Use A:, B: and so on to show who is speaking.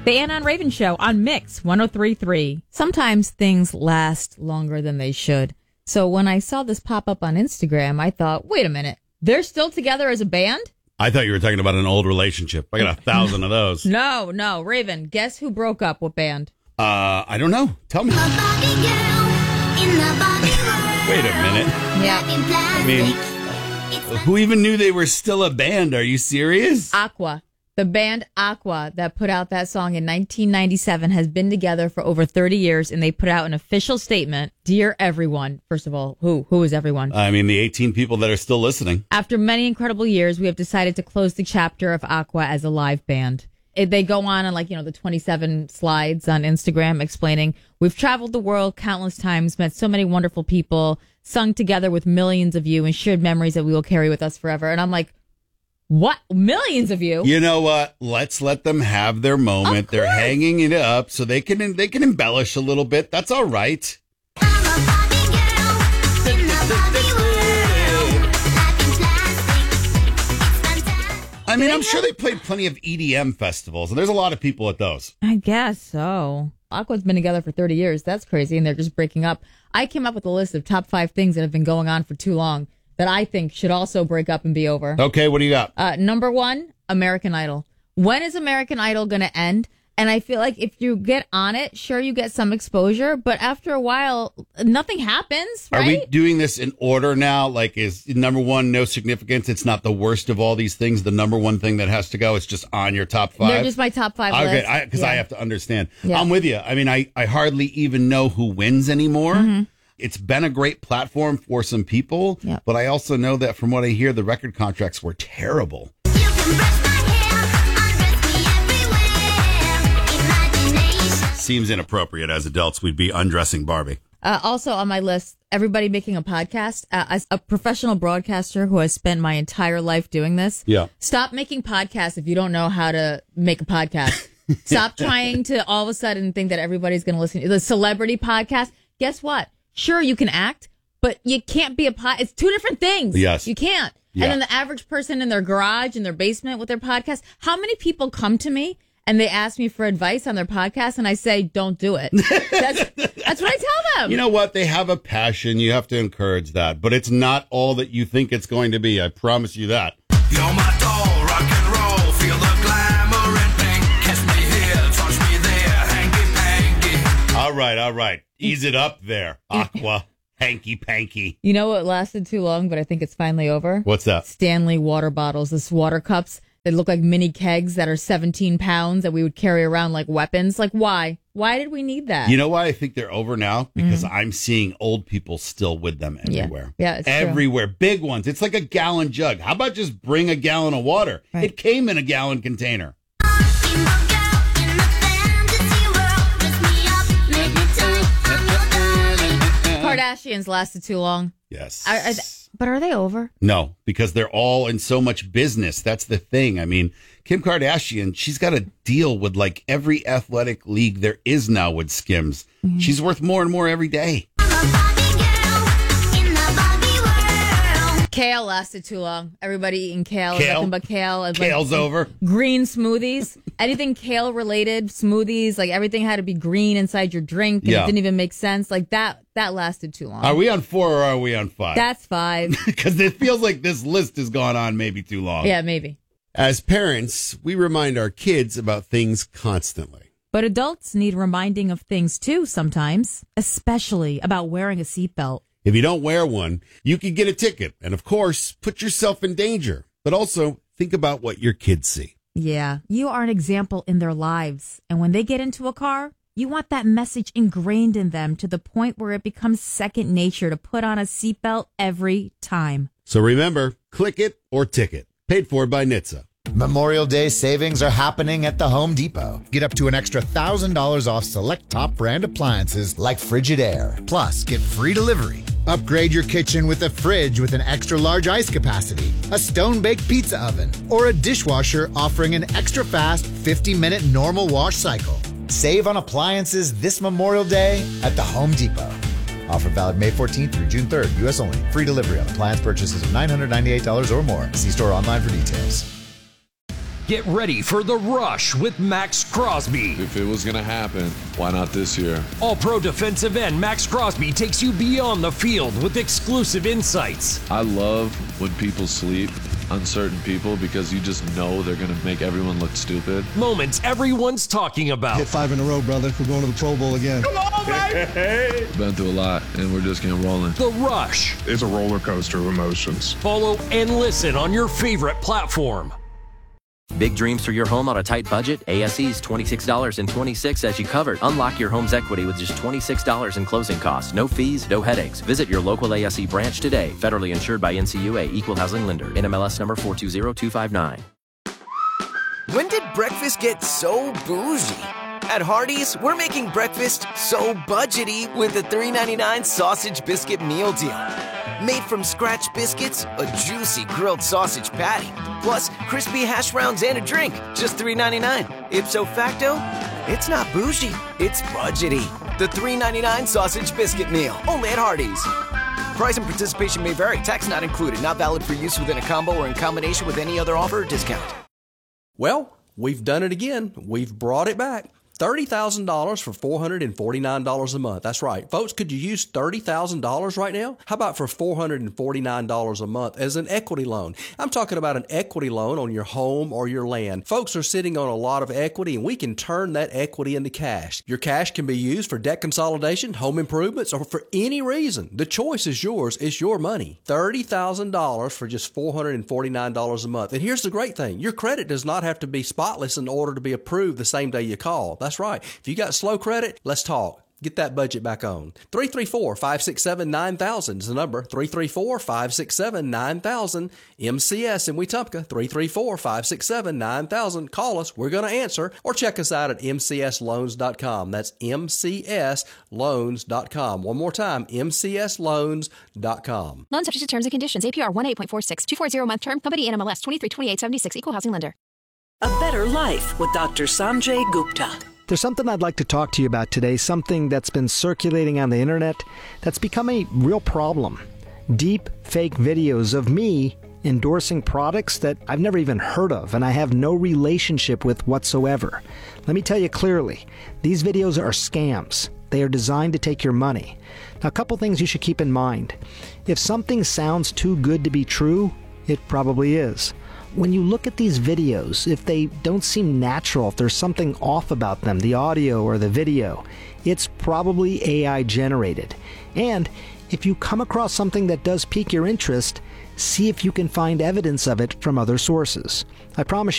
A: The Ann on Raven Show on Mix 103.3. Sometimes things last longer than they should. So when I saw this pop up on Instagram, I thought, wait a minute, they're still together as a band?
B: I thought you were talking about an old relationship. I got 1,000 of those.
A: No. Raven, guess who broke up with band?
B: I don't know. Tell me. Wait a minute.
A: Yeah.
B: I mean, who even knew they were still a band? Are you serious?
A: Aqua. The band Aqua that put out that song in 1997 has been together for over 30 years, and they put out an official statement. Dear everyone. First of all, who is everyone?
B: I mean, the 18 people that are still listening.
A: After many incredible years, we have decided to close the chapter of Aqua as a live band. They go on the 27 slides on Instagram explaining, we've traveled the world countless times, met so many wonderful people, sung together with millions of you, and shared memories that we will carry with us forever. And I'm like, what? Millions of you?
B: You know what? Let's let them have their moment. They're hanging it up so they can embellish a little bit. That's all right. I mean, I'm sure they played plenty of EDM festivals, and there's a lot of people at those.
A: I guess so. Aqua's been together for 30 years. That's crazy, and they're just breaking up. I came up with a list of top 5 things that have been going on for too long that I think should also break up and be over.
B: Okay, what do you got?
A: Number 1, American Idol. When is American Idol going to end? And I feel like if you get on it, sure, you get some exposure, but after a while, nothing happens, right?
B: Are we doing this in order now? Like, is number 1 no significance? It's not the worst of all these things. The number 1 thing that has to go, it's just on your top 5?
A: They're just my top 5 list.
B: Okay, because I have to understand.
A: Yeah.
B: I'm with you. I mean, I hardly even know who wins anymore. Mm-hmm. It's been a great platform for some people, but I also know that from what I hear, the record contracts were terrible. Seems inappropriate. As adults, we'd be undressing Barbie.
A: Also on my list, everybody making a podcast. As a professional broadcaster who has spent my entire life doing this, stop making podcasts if you don't know how to make a podcast. Stop trying to all of a sudden think that everybody's going to listen to the celebrity podcast. Guess what? Sure, you can act, but you can't be it's 2 different things.
B: Yes.
A: You can't.
B: Yeah.
A: And then the average person in their garage, in their basement with their podcast, how many people come to me and they ask me for advice on their podcast, and I say, don't do it. That's what I tell them.
B: You know what? They have a passion. You have to encourage that. But it's not all that you think it's going to be. I promise you that.
C: You're my doll, rock and roll. Feel the glamour and pink. Kiss me here, touch me there. Hanky-panky.
B: All right. Ease it up there, Aqua. Hanky-panky.
A: You know what lasted too long, but I think it's finally over?
B: What's that?
A: Stanley water bottles, this water cups. They look like mini kegs that are 17 pounds that we would carry around like weapons. Like, why? Why did we need that?
B: You know why I think they're over now? Because I'm seeing old people still with them everywhere.
A: Yeah, it's
B: everywhere.
A: true.
B: Big ones. It's like a gallon jug. How about just bring a gallon of water?
A: Right.
B: It came in a gallon container.
A: Kardashians lasted too long.
B: Yes.
A: But are they over?
B: No, because they're all in so much business. That's the thing. I mean, Kim Kardashian, she's got to deal with like every athletic league there is now with Skims. Mm-hmm. She's worth more and more every day.
A: Kale lasted too long. Everybody eating kale. Nothing but kale.
B: Kale's over.
A: Green smoothies. Anything kale related smoothies. Like everything had to be green inside your drink. And it didn't even make sense. Like that lasted too long.
B: Are we on 4 or are we on 5?
A: That's 5.
B: Because it feels like this list has gone on maybe too long.
A: Yeah, maybe.
D: As parents, we remind our kids about things constantly.
A: But adults need reminding of things too sometimes, especially about wearing a seatbelt.
D: If you don't wear one, you could get a ticket and, of course, put yourself in danger. But also, think about what your kids see.
A: Yeah, you are an example in their lives. And when they get into a car, you want that message ingrained in them to the point where it becomes second nature to put on a seatbelt every time.
D: So remember, click it or ticket. Paid for by NHTSA.
E: Memorial Day savings are happening at the Home Depot. Get up to an extra $1,000 off select top brand appliances like Frigidaire. Plus, get free delivery. Upgrade your kitchen with a fridge with an extra large ice capacity, a stone-baked pizza oven, or a dishwasher offering an extra fast 50-minute normal wash cycle. Save on appliances this Memorial Day at the Home Depot. Offer valid May 14th through June 3rd. U.S. only. Free delivery on appliance purchases of $998 or more. See store or online for details.
F: Get ready for The Rush with Max Crosby.
G: If it was going to happen, why not this year?
F: All-Pro defensive end Max Crosby takes you beyond the field with exclusive insights.
G: I love when people sleep, uncertain people, because you just know they're going to make everyone look stupid.
F: Moments everyone's talking about.
H: Hit 5 in a row, brother. We're going to the Pro Bowl again.
G: Come on, baby! Been through a lot, and we're just getting rolling.
F: The Rush.
I: It's a roller coaster of emotions.
F: Follow and listen on your favorite platform.
J: Big dreams for your home on a tight budget? ASE's $26.26 as you covered. Unlock your home's equity with just $26 in closing costs. No fees, no headaches. Visit your local ASE branch today. Federally insured by NCUA. Equal housing lender. NMLS number 420259.
K: When did breakfast get so bougie? At Hardee's, we're making breakfast so budgety with the $3.99 sausage biscuit meal deal. Made from scratch biscuits, a juicy grilled sausage patty, plus crispy hash browns and a drink, just $3.99. Ipso facto, it's not bougie, it's budgety. The $3.99 sausage biscuit meal, only at Hardee's. Price and participation may vary. Tax not included. Not valid for use within a combo or in combination with any other offer or discount.
L: Well, we've done it again. We've brought it back. $30,000 for $449 a month. That's right. Folks, could you use $30,000 right now? How about for $449 a month as an equity loan? I'm talking about an equity loan on your home or your land. Folks are sitting on a lot of equity, and we can turn that equity into cash. Your cash can be used for debt consolidation, home improvements, or for any reason. The choice is yours. It's your money. $30,000 for just $449 a month. And here's the great thing. Your credit does not have to be spotless in order to be approved the same day you call. That's right. If you got slow credit, let's talk. Get that budget back on. 334-567-9000 is the number. 334-567-9000. MCS in Wetumpka. 334-567-9000. Call us. We're going to answer. Or check us out at mcsloans.com. That's mcsloans.com. One more time, mcsloans.com.
M: Loan subject to terms and conditions. APR 1.846. 240 month term. Company NMLS 232876. Equal housing lender.
N: A Better Life with Dr. Sanjay Gupta.
O: There's something I'd like to talk to you about today, something that's been circulating on the internet that's become a real problem. Deep fake videos of me endorsing products that I've never even heard of and I have no relationship with whatsoever. Let me tell you clearly, these videos are scams. They are designed to take your money. Now, a couple things you should keep in mind. If something sounds too good to be true, it probably is. When you look at these videos, if they don't seem natural, if there's something off about them, the audio or the video, it's probably AI generated. And if you come across something that does pique your interest, see if you can find evidence of it from other sources. I promise